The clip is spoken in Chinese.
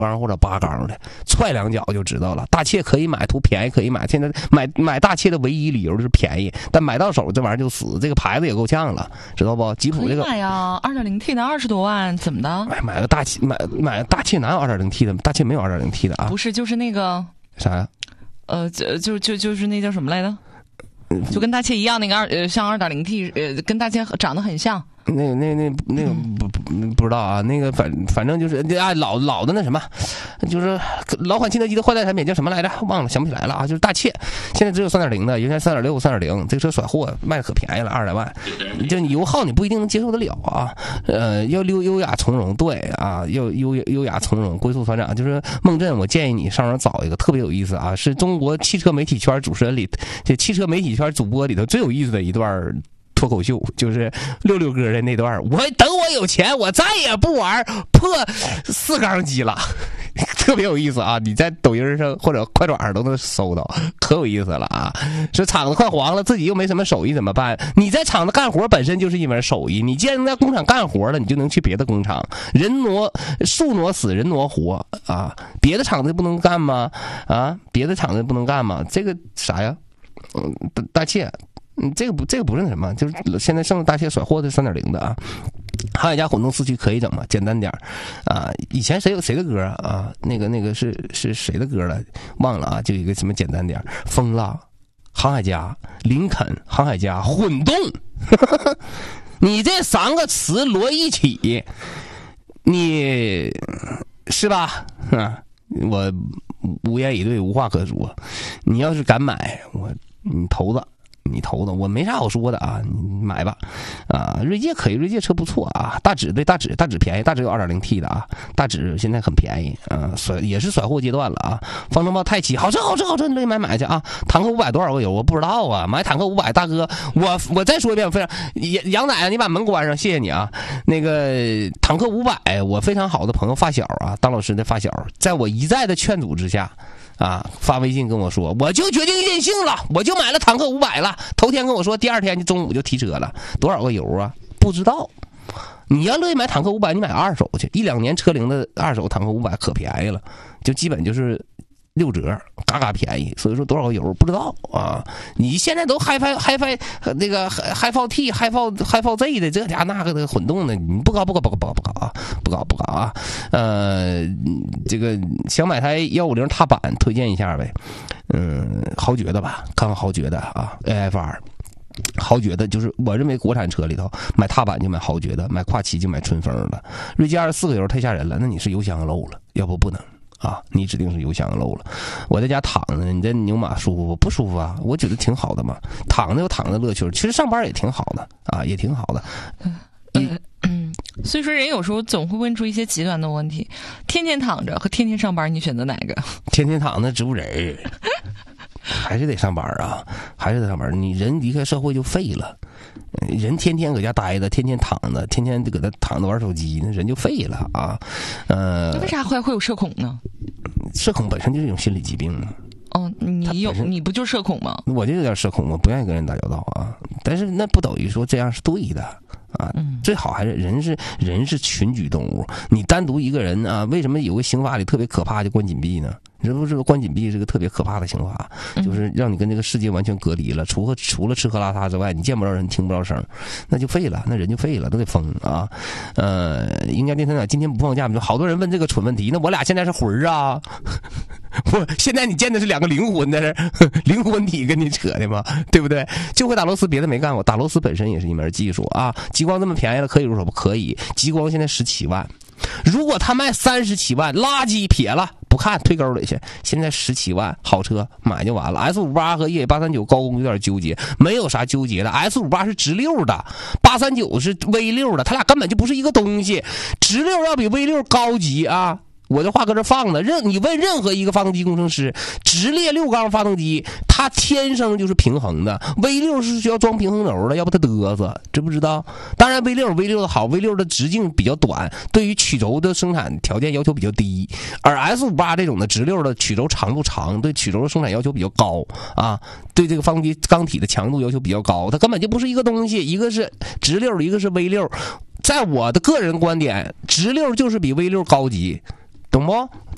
缸或者8缸的，踹2脚就知道了。大切可以买，图便宜可以买。现在买大切的唯一理由就是便宜，但买到手这玩意儿就死。这个牌子也够呛了，知道不？吉普这个买呀，2.0T 的20多万，怎么的？ 买个大切，买大切哪有 2.0T 的？大切没有 2.0T 的啊。 不是，就是那个啥呀？ 就是那叫什么来着？就跟大切一样，那个像2.0T，跟大切长得很像。 那个不知道啊，那个反正就是老的那什么，就是老款肯德基的换代产品叫什么来着？忘了，想不起来了啊。就是大切，现在只有3.0的，原来3.6、3.0，这个车甩货卖的可便宜了，200万。就你油耗你不一定能接受得了啊。要优雅从容，对啊，要优雅从容，龟速团长就是孟震，我建议你上网找一个特别有意思啊，是中国汽车媒体圈主持人里，这汽车媒体圈主播里头最有意思的一段脱口秀，就是六哥的那段。我等我有钱，我再也不玩破4缸机了，特别有意思啊！你在抖音上或者快转上都能搜到，可有意思了啊！说厂子快黄了，自己又没什么手艺怎么办？你在厂子干活本身就是一门手艺，你既然在工厂干活了，你就能去别的工厂。树挪死，人挪活啊！别的厂子不能干吗？啊，别的厂子不能干吗？这个啥呀？大切。这个不是什么，就是现在剩的大切甩货的3.0的啊。航海家混动4驱可以整吗？简单点啊。以前谁的歌啊？那个是谁的歌了？忘了啊。就一个什么简单点，风浪、航海家、林肯、航海家、混动，你这3个词摞一起，你是吧？啊，我无言以对，无话可说。你要是敢买，你投的，我没啥好说的啊，你买吧，啊，锐界可以，锐界车不错啊，大指便宜，大指有 2.0T 的啊，大指现在很便宜啊，也是甩货阶段了啊。方程豹太七好车，你乐意买去啊。坦克500多少个油我不知道啊，买坦克500大哥，我再说一遍，我非常杨仔，你把门关上，谢谢你啊。那个坦克500，我非常好的朋友发小啊，当老师的发小，在我一再的劝阻之下。啊，发微信跟我说，我就决定任性了，我就买了坦克500了。头天跟我说，第2天就中午就提车了，多少个油啊？不知道。你要乐意买坦克500，你买二手去，1-2年车龄的二手坦克500可便宜了，就基本就是6折，嘎便宜。所以说多少个油不知道啊？你现在都 HiFi 那个 HiFi T、HiFi Z 的这家那个的混动的，你不搞啊！这个想买台150踏板，推荐一下呗。豪爵的吧，看看豪爵的啊 ，AFR。豪爵的就是我认为国产车里头买踏板就买豪爵的，买跨骑就买春风的。锐界24个油太吓人了，那你是油箱漏了，要不能啊，你指定是油箱漏了。我在家躺着，你在牛马舒服不舒服啊？我觉得挺好的嘛，躺着有躺着乐趣，其实上班也挺好的啊，也挺好的。 所以说人有时候总会问出一些极端的问题，天天躺着和天天上班，你选择哪个？ 天天躺着植物人还是得上班啊，还是得上班。你人离开社会就废了，人天天搁家待着，天天躺着，天天搁那躺着玩手机，那人就废了啊。 那为啥会有社恐呢？ 社恐本身就是一种心理疾病嘛。 哦，你不就是社恐吗？ 我就有点社恐，我不愿意跟人打交道啊。但是那不等于说这样是对的啊。最好还是人是群居动物，你单独一个人啊，为什么有个刑法里特别可怕就关禁闭呢？你知不知道关禁闭是个特别可怕的刑法，就是让你跟这个世界完全隔离了，除了吃喝拉撒之外，你见不着人，听不着声，那就废了，那人就废了，都得疯啊。应该电台长今天不放假，好多人问这个蠢问题，那我俩现在是魂儿啊。现在你见的是2个灵魂的灵魂体跟你扯的吗？对不对？就会打螺丝，别的没干过。打螺丝本身也是一门技术啊。极光这么便宜了，可以入手不？可以。极光现在17万，如果他卖37万，垃圾撇了不看，推沟里去。现在17万，好车买就完了。S58和越野839高功有点纠结，没有啥纠结的。S58是直6的，839是 V6的，他俩根本就不是一个东西。直6要比 V6高级啊。我这话搁这放了，你问任何一个发动机工程师，直列6缸发动机它天生就是平衡的， V6 是需要装平衡轴的，要不它嘚瑟，知不知道？当然 V6 的好， V6 的直径比较短，对于曲轴的生产条件要求比较低，而 S58 这种的直6的曲轴长度长，对曲轴的生产要求比较高啊，对这个发动机钢体的强度要求比较高，它根本就不是一个东西，一个是直6，一个是 V6。在我的个人观点，直6就是比 V6 高级，懂不？